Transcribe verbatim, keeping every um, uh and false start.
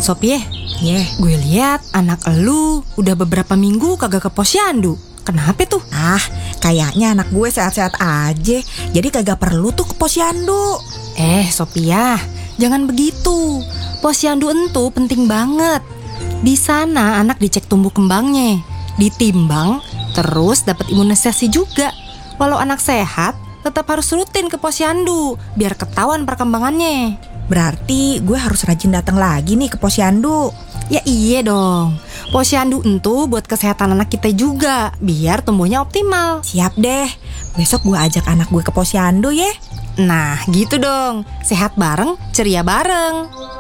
Sopi, Yeh, gue lihat anak elu udah beberapa minggu kagak ke posyandu. Kenapa tuh? ah kayaknya anak gue sehat-sehat aja, jadi kagak perlu tuh ke posyandu. Eh, Sophia, jangan begitu. Posyandu entu penting banget. Di sana anak dicek tumbuh kembangnya, ditimbang, terus dapat imunisasi juga. Walau anak sehat, tetap harus rutin ke posyandu biar ketahuan perkembangannya. Berarti gue harus rajin datang lagi nih ke posyandu. Ya iya dong. Posyandu entu buat kesehatan anak kita juga, biar tumbuhnya optimal. Siap deh, besok gue ajak anak gue ke posyandu ya. Nah, gitu dong. Sehat bareng, ceria bareng.